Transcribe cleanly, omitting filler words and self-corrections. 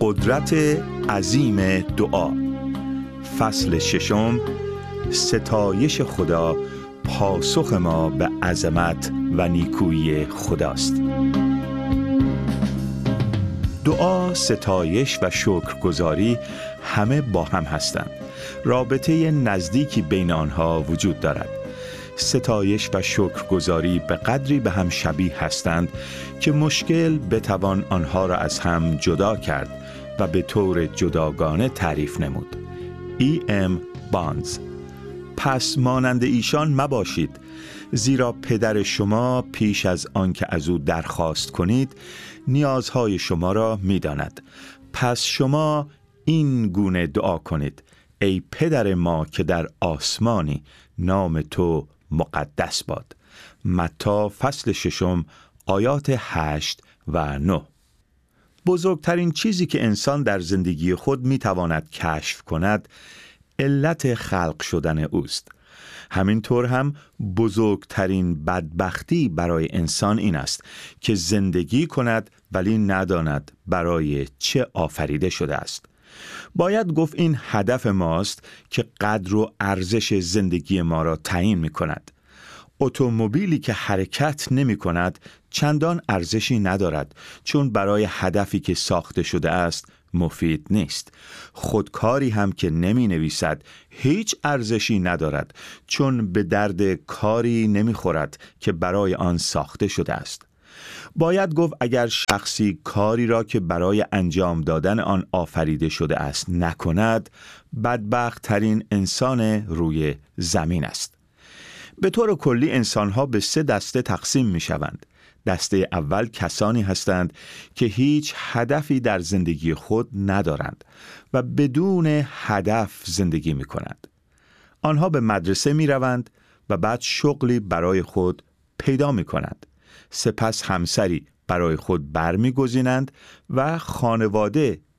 قدرت عظیم دعا، فصل 6، ستایش خدا، پاسخ ما به عظمت و نیکویی خداست. دعا، ستایش و شکرگزاری همه با هم هستند. رابطه نزدیکی بین آنها وجود دارد. ستایش و شکرگزاری به قدری به هم شبیه هستند که مشکل بتوان آنها را از هم جدا کرد و به طور جداگانه تعریف نمود. E.M. بارنز. پس مانند ایشان مباشید، زیرا پدر شما پیش از آنکه از او درخواست کنید نیازهای شما را می‌داند. پس شما این گونه دعا کنید: ای پدر ما که در آسمانی، نام تو مقدس باد. متی فصل 6 آیات 8 و 9. بزرگترین چیزی که انسان در زندگی خود میتواند کشف کند علت خلق شدن اوست. همینطور هم بزرگترین بدبختی برای انسان این است که زندگی کند ولی نداند برای چه آفریده شده است. باید گفت این هدف ماست که قدر و ارزش زندگی ما را تعیین می کند. اتومبیلی که حرکت نمی کند چندان ارزشی ندارد، چون برای هدفی که ساخته شده است مفید نیست. خودکاری هم که نمی نویسد هیچ ارزشی ندارد، چون به درد کاری نمی خورد که برای آن ساخته شده است. باید گفت اگر شخصی کاری را که برای انجام دادن آن آفریده شده است نکند، بدبخت ترین انسان روی زمین است. به طور کلی انسان‌ها به 3 دسته تقسیم می‌شوند. دسته اول کسانی هستند که هیچ هدفی در زندگی خود ندارند و بدون هدف زندگی می‌کنند. آنها به مدرسه می‌روند و بعد شغلی برای خود پیدا می‌کنند. سپس همسری برای خود برمی‌گزینند و خانواده